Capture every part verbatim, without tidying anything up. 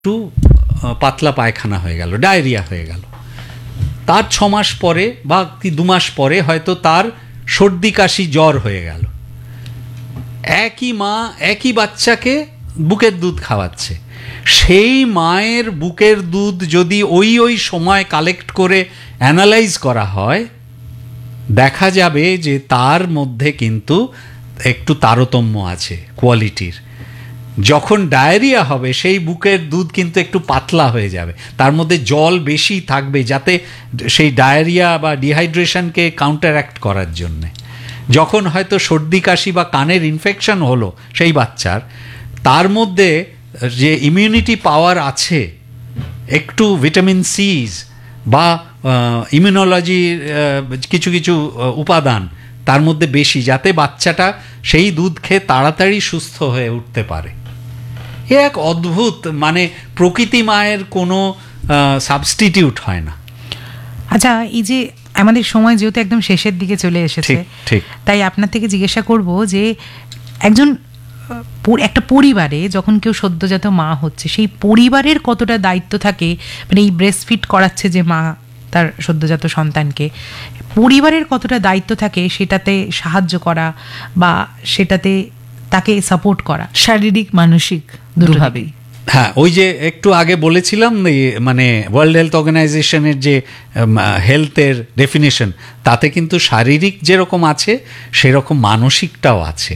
একটু পাতলা পায়খানা হয়ে গেল, ডায়রিয়া হয়ে গেল। তার ছ মাস পরে বা কি দু মাস পরে হয়তো তার সর্দি কাশি জ্বর হয়ে গেল। একই মা একই বাচ্চাকে বুকের দুধ খাওয়াচ্ছে। সেই মায়ের বুকের দুধ যদি ওই ওই সময় কালেক্ট করে অ্যানালাইজ করা হয়, দেখা যাবে যে তার মধ্যে কিন্তু একটু তারতম্য আছে কোয়ালিটির। যখন ডায়রিয়া হবে সেই বুকের দুধ কিন্তু একটু পাতলা হয়ে যাবে, তার মধ্যে জল বেশি থাকবে যাতে সেই ডায়রিয়া বা ডিহাইড্রেশনকে কাউন্টারঅ্যাক্ট করার জন্যে। যখন হয়তো সর্দি কাশি বা কানের ইনফেকশন হলো সেই বাচ্চার, তার মধ্যে যে ইমিউনিটি পাওয়ার আছে, একটু ভিটামিন সিজ বা ইমিউনোলজির কিছু কিছু উপাদান তার মধ্যে বেশি, যাতে বাচ্চাটা সেই দুধ খেয়ে তাড়াতাড়ি সুস্থ হয়ে উঠতে পারে। এ এক অদ্ভুত, মানে প্রকৃতি মায়ের কোনো সাবস্টিটিউট হয় না। আচ্ছা, এই যে আমাদের সময় যেহেতু একদম শেষের দিকে চলে এসেছে, ঠিক, তাই আপনার থেকে জিজ্ঞাসা করব যে একজন একটা পরিবারে যখন কেউ সদ্যজাত মা হচ্ছে, সেই পরিবারের কতটা দায়িত্ব থাকে, মানে এই ব্রেস্ট ফিড করাচ্ছে যে মা তার সদ্যজাত সন্তানকে, পরিবারের কতটা দায়িত্ব থাকে সেটাতে সাহায্য করা বা সেটাতে তাকে সাপোর্ট করা, শারীরিক মানসিক দুটোভাবেই। হ্যাঁ, ওই যে একটু আগে বলেছিলাম, মানে ওয়ার্ল্ড হেলথ অর্গানাইজেশনের যে হেলথের ডেফিনেশন, তাতে কিন্তু শারীরিক যেরকম আছে সেরকম মানসিকটাও আছে।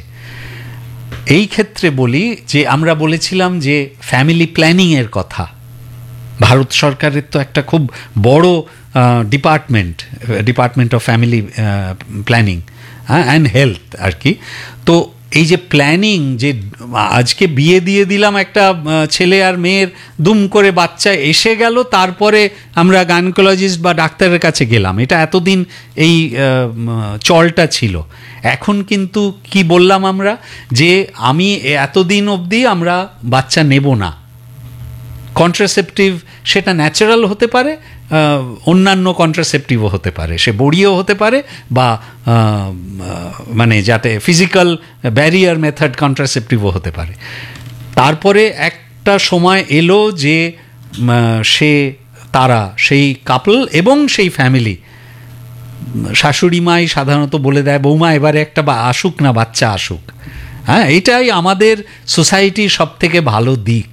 এই ক্ষেত্রে বলি যে আমরা বলেছিলাম যে ফ্যামিলি প্ল্যানিংয়ের কথা, ভারত সরকারের তো একটা খুব বড় department, department of family planning and health আর কি। তো এই যে প্ল্যানিং, যে আজকে বিয়ে দিয়ে দিলাম একটা ছেলে আর মেয়ের, দুম করে বাচ্চা এসে গেল, তারপরে আমরা গাইনোকোলজিস্ট বা ডাক্তারের কাছে গেলাম, এটা এতদিন এই চলটা ছিল। এখন কিন্তু কি বললাম আমরা, যে আমি এতদিন অবধি আমরা বাচ্চা নেব না। কন্ট্রাসেপটিভ সেটা ন্যাচারাল হতে পারে, অন্যান্য কন্ট্রাসেপটিভও হতে পারে, সে বড়িও হতে পারে বা মানে যাতে ফিজিক্যাল ব্যারিয়ার মেথড কন্ট্রাসেপটিভও হতে পারে। তারপরে একটা সময় এলো যে সে তারা সেই কাপল এবং সেই ফ্যামিলি, শাশুড়ি মাই সাধারণত বলে দেয় বৌমা এবারে একটা বা আসুক না, বাচ্চা আসুক। হ্যাঁ, এটাই আমাদের সোসাইটির সব থেকে ভালো দিক।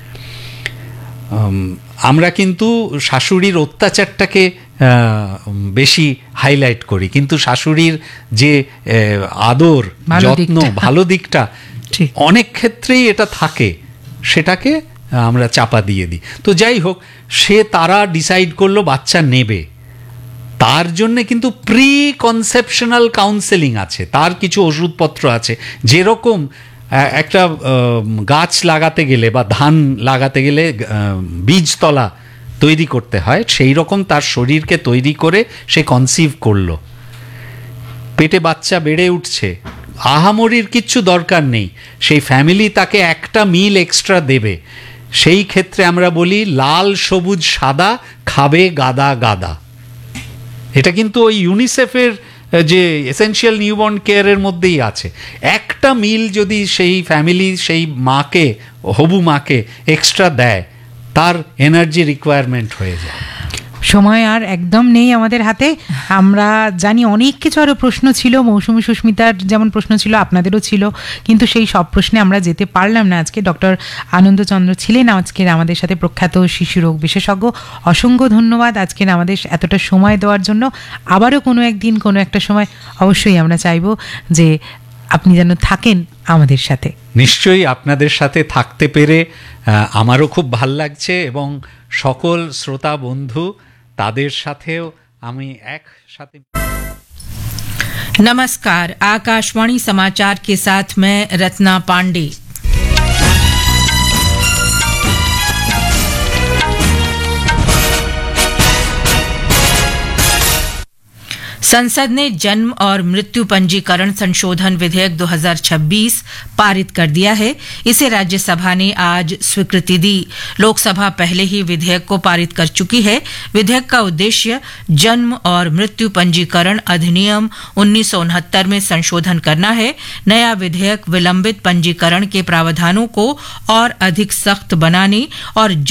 আমরা কিন্তু শাশুড়ির অত্যাচারটাকে বেশি হাইলাইট করি, কিন্তু শাশুড়ির যে আদর যত্ন, ভালো দিকটা অনেক ক্ষেত্রেই এটা থাকে, সেটাকে আমরা চাপা দিয়ে দিই। তো যাই হোক, সে তারা ডিসাইড করলো বাচ্চা নেবে, তার জন্য কিন্তু প্রি কনসেপশনাল কাউন্সেলিং আছে, তার কিছু ওষুধপত্র আছে। যেরকম একটা গাছ লাগাতে গেলে বা ধান লাগাতে গেলে বীজতলা তৈরি করতে হয়, সেই রকম তার শরীরকে তৈরি করে সে কনসিভ করলো, পেটে বাচ্চা বেড়ে উঠছে, আহামরির কিচ্ছু দরকার নেই, সেই ফ্যামিলি তাকে একটা মিল এক্সট্রা দেবে। সেই ক্ষেত্রে আমরা বলি লাল সবুজ সাদা খাবে গাদা গাদা। এটা কিন্তু ওই ইউনিসেফের যে এসেনশিয়াল নিউবর্ন কেয়ারের মধ্যেই আছে। একটা মিল যদি সেই ফ্যামিলি সেই মাকে, হবু মাকে এক্সট্রা দেয়, তার এনার্জি রিকোয়ারমেন্ট হয়ে যায়। সময় আর একদম নেই আমাদের হাতে। আমরা জানি অনেক কিছু আরও প্রশ্ন ছিল, মৌসুমী সুস্মিতার যেমন প্রশ্ন ছিল আপনাদেরও ছিল, কিন্তু সেই সব প্রশ্নে আমরা যেতে পারলাম না আজকে। ডক্টর আনন্দচন্দ্র ছিলেন আজকের আমাদের সাথে, প্রখ্যাত শিশুরোগ বিশেষজ্ঞ। অসংখ্য ধন্যবাদ আজকের আমাদের এতটা সময় দেওয়ার জন্য। আবারও কোনো একদিন কোনো একটা সময় অবশ্যই আমরা চাইব যে আপনি যেন থাকেন আমাদের সাথে। নিশ্চয়ই, আপনাদের সাথে থাকতে পেরে আমারও খুব ভাল লাগছে, এবং সকল শ্রোতা বন্ধু তাদের সাথেও আমি একসাথে। नमस्कार, आकाशवाणी समाचार के साथ मैं रत्ना पांडे। संसद ने जन्म और मृत्यु पंजीकरण संशोधन विधेयक दो हज़ार छब्बीस पारित कर दिया है। इसे राज्यसभा ने आज स्वीकृति दी। लोकसभा पहले ही विधेयक को पारित कर चुकी है। विधेयक का उद्देश्य जन्म और मृत्यु पंजीकरण अधिनियम उन्नीस सौ उनहत्तर में संशोधन करना है। नया विधेयक विलंबित पंजीकरण के प्रावधानों को और अधिक सख्त बनाने और